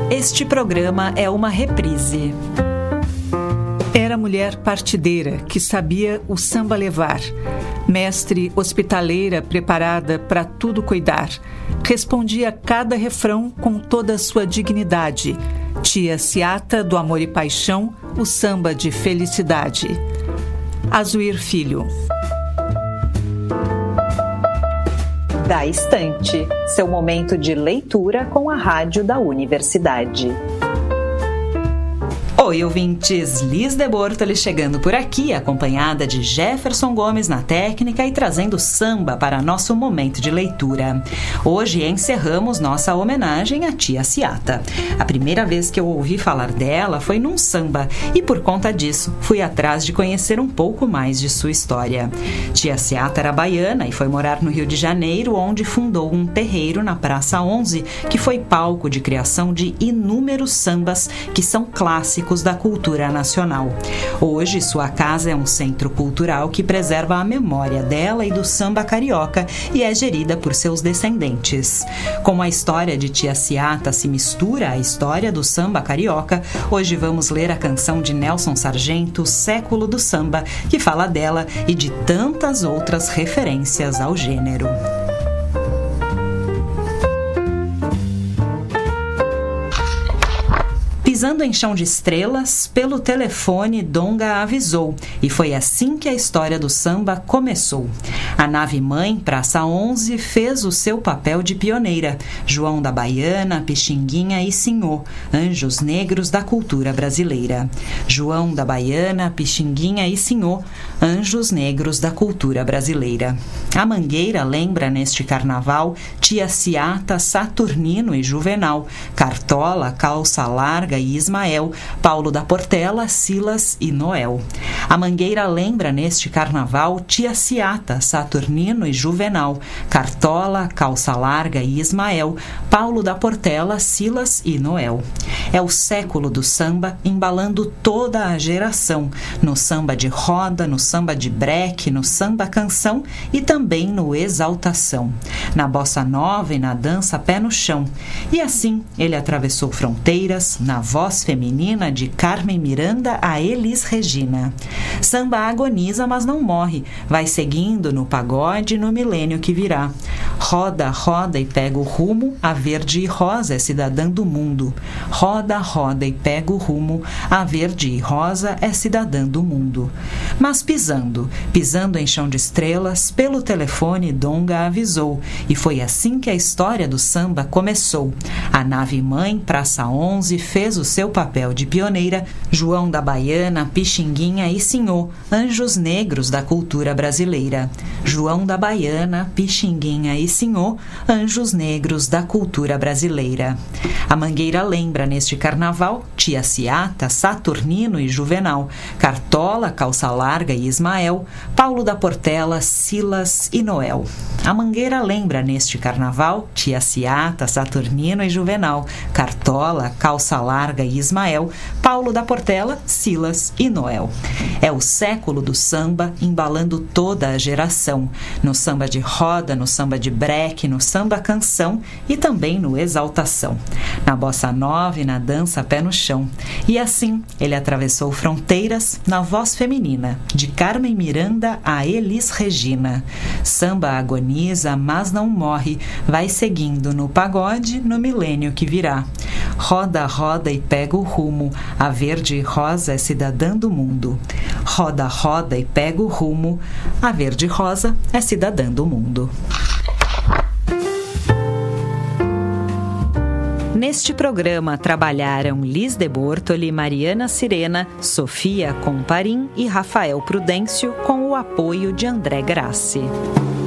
Este programa é uma reprise. Era mulher partideira que sabia o samba levar, mestre hospitaleira preparada para tudo cuidar, respondia a cada refrão com toda a sua dignidade. Tia Ciata, do amor e paixão, o samba de felicidade. Azuir Filho. Da Estante, seu momento de leitura com a rádio da universidade. Oi, ouvintes! Liz de Bortoli chegando por aqui, acompanhada de Jefferson Gomes na técnica e trazendo samba para nosso momento de leitura. Hoje encerramos nossa homenagem à Tia Ciata. A primeira vez que eu ouvi falar dela foi num samba e, por conta disso, fui atrás de conhecer um pouco mais de sua história. Tia Ciata era baiana e foi morar no Rio de Janeiro, onde fundou um terreiro na Praça 11, que foi palco de criação de inúmeros sambas que são clássicos da cultura nacional. Hoje, sua casa é um centro cultural que preserva a memória dela e do samba carioca e é gerida por seus descendentes. Como a história de Tia Ciata se mistura à história do samba carioca, hoje vamos ler a canção de Nelson Sargento, Século do Samba, que fala dela e de tantas outras referências ao gênero. Pisando em chão de estrelas, pelo telefone Donga avisou, e foi assim que a história do samba começou. A nave-mãe, Praça 11, fez o seu papel de pioneira. João da Baiana, Pixinguinha e Sinhô, anjos negros da cultura brasileira. João da Baiana, Pixinguinha e Sinhô, anjos negros da cultura brasileira. A Mangueira lembra neste carnaval Tia Ciata, Saturnino e Juvenal, Cartola, Calça Larga e Ismael, Paulo da Portela, Silas e Noel. A Mangueira lembra neste carnaval Tia Ciata, Saturnino e Juvenal, Cartola, Calça Larga e Ismael, Paulo da Portela, Silas e Noel. É o século do samba embalando toda a geração, no samba de roda, no samba de breque, no samba canção e também no exaltação, na bossa nova e na dança pé no chão. E assim ele atravessou fronteiras, na voz feminina de Carmen Miranda a Elis Regina. Samba agoniza, mas não morre, vai seguindo no pagode no milênio que virá. Roda, roda e pega o rumo, a verde e rosa é cidadã do mundo. Roda, roda e pega o rumo, a verde e rosa é cidadã do mundo. Mas pisando em chão de estrelas, pelo telefone Donga avisou, e foi assim que a história do samba começou. A nave-mãe, Praça 11, fez o seu papel de pioneira. João da Baiana, Pixinguinha e Sinhô, anjos negros da cultura brasileira. João da Baiana, Pixinguinha e Sinhô, anjos negros da cultura brasileira. A Mangueira lembra neste carnaval Tia Ciata, Saturnino e Juvenal, Cartola, Calça Larga e Ismael, Paulo da Portela, Silas e Noel. A Mangueira lembra neste carnaval Tia Ciata, Saturnino e Juvenal, Cartola, Calça Larga e Ismael, Paulo da Portela, Silas e Noel. É o século do samba embalando toda a geração, no samba de roda, no samba de breque, no samba canção e também no exaltação, na bossa nova e na dança pé no chão. E assim ele atravessou fronteiras na voz feminina, de Carmen Miranda a Elis Regina. Samba agoniza, mas não morre, vai seguindo no pagode no milênio que virá. Roda, roda e pega o rumo, a verde e rosa é cidadã do mundo. Roda, roda e pega o rumo, a verde e rosa é cidadã do mundo. Neste programa trabalharam Liz de Bortoli, Mariana Sirena, Sofia Comparim e Rafael Prudêncio, com o apoio de André Grassi.